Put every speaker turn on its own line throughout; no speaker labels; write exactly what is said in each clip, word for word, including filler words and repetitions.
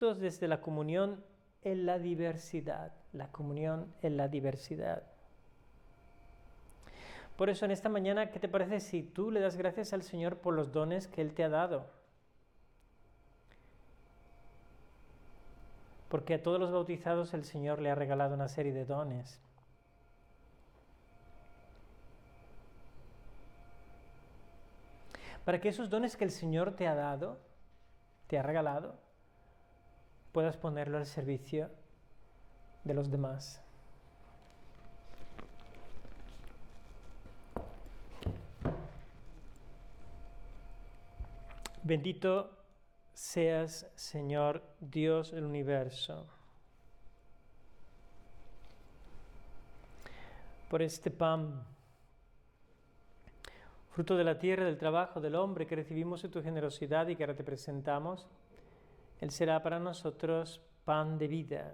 desde la comunión en la diversidad, la comunión en la diversidad. Por eso en esta mañana, ¿qué te parece si tú le das gracias al Señor por los dones que Él te ha dado? Porque a todos los bautizados el Señor le ha regalado una serie de dones. Para que esos dones que el Señor te ha dado, te ha regalado, puedas ponerlo al servicio de los demás. Bendito seas, Señor Dios del universo, por este pan, fruto de la tierra, del trabajo del hombre que recibimos de tu generosidad y que ahora te presentamos. Él será para nosotros pan de vida.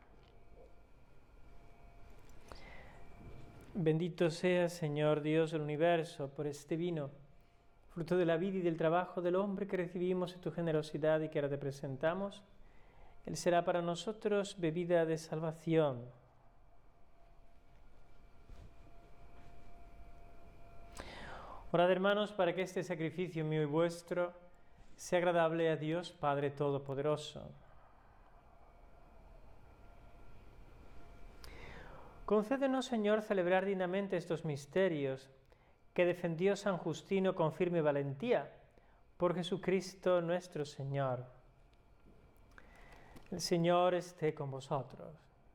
Bendito seas, Señor Dios del universo, por este vino, fruto de la vida y del trabajo del hombre que recibimos de tu generosidad y que ahora te presentamos. Él será para nosotros bebida de salvación. Orad, hermanos, para que este sacrificio mío y vuestro sea agradable a Dios Padre Todopoderoso. Concédenos, Señor, celebrar dignamente estos misterios que defendió San Justino con firme valentía, por Jesucristo nuestro Señor. El Señor esté con vosotros.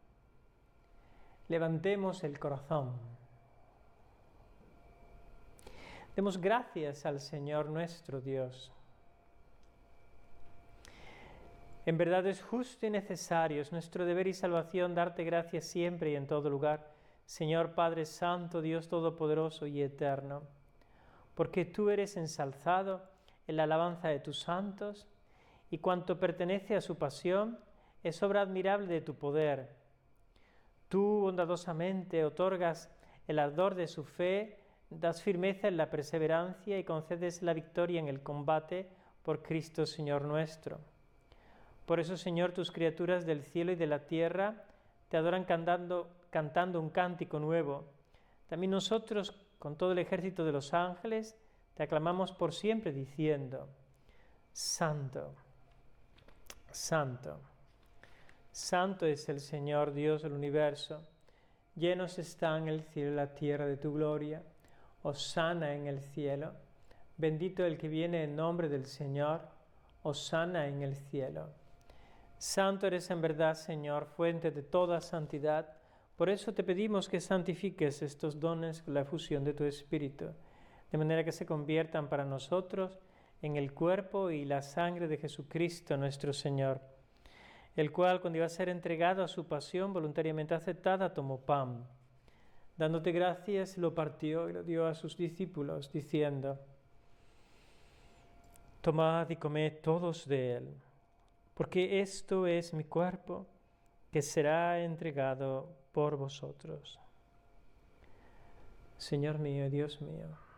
Levantemos el corazón. Demos gracias al Señor nuestro Dios. En verdad es justo y necesario, es nuestro deber y salvación darte gracias siempre y en todo lugar, Señor Padre Santo, Dios Todopoderoso y Eterno, porque tú eres ensalzado en la alabanza de tus santos, y cuanto pertenece a su pasión es obra admirable de tu poder. Tú bondadosamente otorgas el ardor de su fe, das firmeza en la perseverancia y concedes la victoria en el combate por Cristo Señor nuestro. Por eso, Señor, tus criaturas del cielo y de la tierra te adoran cantando, cantando un cántico nuevo. También nosotros, con todo el ejército de los ángeles, te aclamamos por siempre diciendo: Santo, Santo, Santo es el Señor Dios del universo. Llenos están el cielo y la tierra de tu gloria. Hosana en el cielo. Bendito el que viene en nombre del Señor. Hosana en el cielo. Santo eres en verdad, Señor, fuente de toda santidad. Por eso te pedimos que santifiques estos dones con la efusión de tu Espíritu, de manera que se conviertan para nosotros en el cuerpo y la sangre de Jesucristo nuestro Señor, el cual, cuando iba a ser entregado a su pasión voluntariamente aceptada, tomó pan. Dándote gracias, lo partió y lo dio a sus discípulos, diciendo: Tomad y comed todos de él, porque esto es mi cuerpo, que será entregado por vosotros. Señor mío, Dios mío,